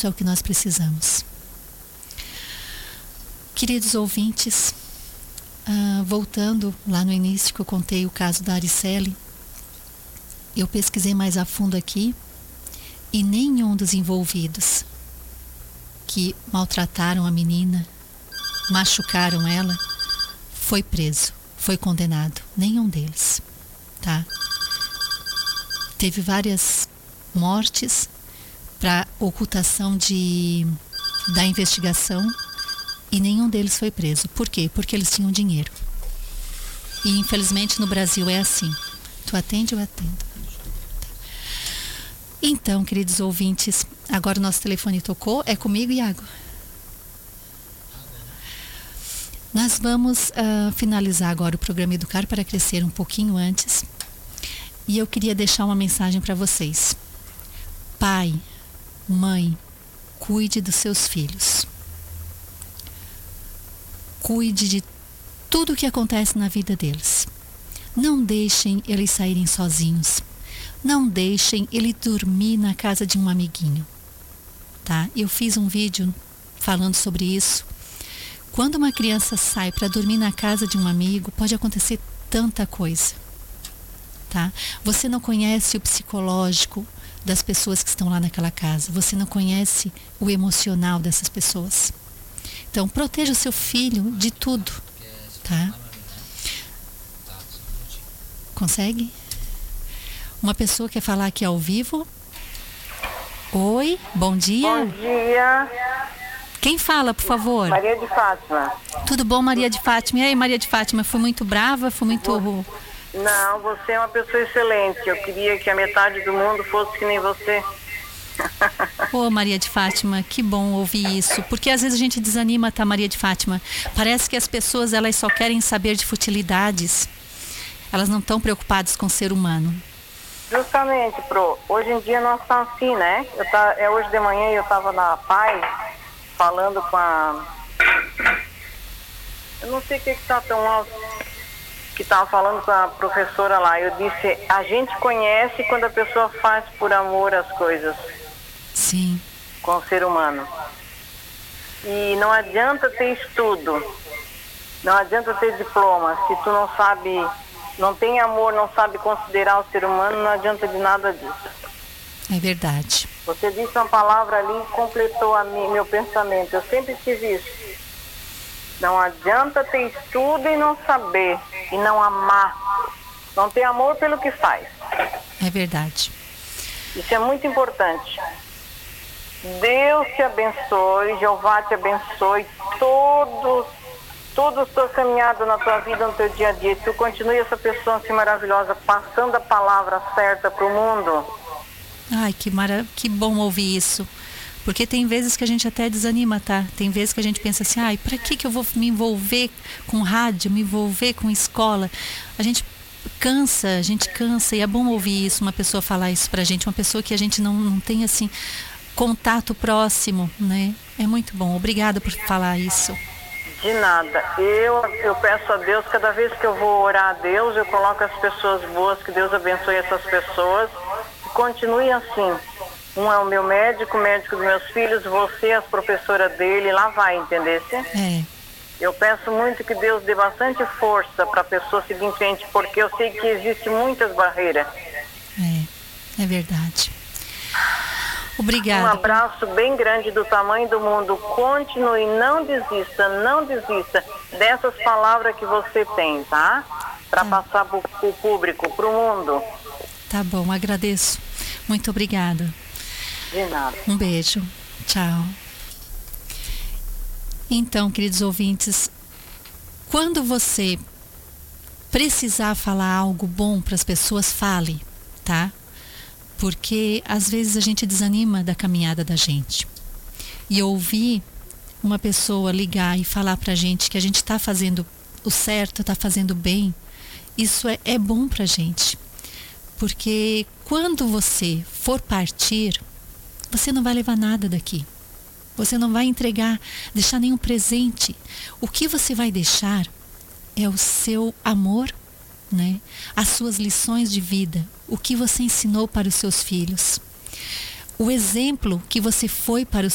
Isso é o que nós precisamos. Queridos ouvintes, voltando lá no início que eu contei o caso da Aricele, eu pesquisei mais a fundo aqui e nenhum dos envolvidos que maltrataram a menina, machucaram ela, foi preso, foi condenado. Nenhum deles, tá? Teve várias mortes para ocultação da investigação e nenhum deles foi preso. Por quê? Porque eles tinham dinheiro. E infelizmente no Brasil é assim. Tu atende, eu atendo. Então, queridos ouvintes, agora o nosso telefone tocou. É comigo, Iago? Nós vamos finalizar agora o programa Educar para Crescer um pouquinho antes. E eu queria deixar uma mensagem para vocês. Pai, mãe, cuide dos seus filhos. Cuide de tudo o que acontece na vida deles. Não deixem eles saírem sozinhos. Não deixem ele dormir na casa de um amiguinho, tá? Eu fiz um vídeo falando sobre isso. Quando uma criança sai para dormir na casa de um amigo, pode acontecer tanta coisa, tá? Você não conhece o psicológico das pessoas que estão lá naquela casa. Você não conhece o emocional dessas pessoas. Então, proteja o seu filho de tudo, tá? Consegue? Uma pessoa quer falar aqui ao vivo. Oi, bom dia. Bom dia. Quem fala, por favor? Maria de Fátima. Tudo bom, Maria de Fátima? E aí, Maria de Fátima, foi muito brava? Foi muito... Não, você é uma pessoa excelente. Eu queria que a metade do mundo fosse que nem você. Ô, Maria de Fátima, que bom ouvir isso. Porque às vezes a gente desanima, tá, Maria de Fátima? Parece que as pessoas, elas só querem saber de futilidades. Elas não estão preocupadas com o ser humano. Justamente, Pro. Hoje em dia nós estamos assim, né? Hoje de manhã eu estava na PAI falando com a... Eu não sei o que está tão alto. Que estava falando com a professora lá. Eu disse, a gente conhece quando a pessoa faz por amor as coisas. Sim. Com o ser humano. E não adianta ter estudo. Não adianta ter diploma. Se tu não sabe... Não tem amor, não sabe considerar o ser humano, não adianta de nada disso. É verdade. Você disse uma palavra ali e completou meu pensamento. Eu sempre tive isso. Não adianta ter estudo e não saber, e não amar. Não ter amor pelo que faz. É verdade. Isso é muito importante. Deus te abençoe, Jeová te abençoe, toda a sua caminhada na tua vida, no teu dia a dia, tu continue essa pessoa assim maravilhosa, passando a palavra certa para o mundo. Ai, que bom ouvir isso. Porque tem vezes que a gente até desanima, tá? Tem vezes que a gente pensa assim, ai, pra que eu vou me envolver com rádio, me envolver com escola? A gente cansa, e é bom ouvir isso, uma pessoa falar isso pra gente, uma pessoa que a gente não tem, assim, contato próximo, né? É muito bom. Obrigada por falar isso. De nada. Eu peço a Deus, cada vez que eu vou orar a Deus, eu coloco as pessoas boas, que Deus abençoe essas pessoas. E continue assim. Um é o meu médico, o médico dos meus filhos, você, as professoras dele, lá vai, entendeu? É. Eu peço muito que Deus dê bastante força para a pessoa seguir em frente, porque eu sei que existem muitas barreiras. É verdade. Obrigada. Um abraço bem grande do tamanho do mundo. Continue, não desista dessas palavras que você tem, tá? Para passar para o público, para o mundo. Tá bom, agradeço. Muito obrigada. De nada. Um beijo. Tchau. Então, queridos ouvintes, quando você precisar falar algo bom para as pessoas, fale, tá? Porque às vezes a gente desanima da caminhada da gente. E ouvir uma pessoa ligar e falar pra gente que a gente está fazendo o certo, está fazendo bem, isso é bom pra gente. Porque quando você for partir, você não vai levar nada daqui. Você não vai deixar nenhum presente. O que você vai deixar é o seu amor, né? As suas lições de vida, o que você ensinou para os seus filhos, o exemplo que você foi para os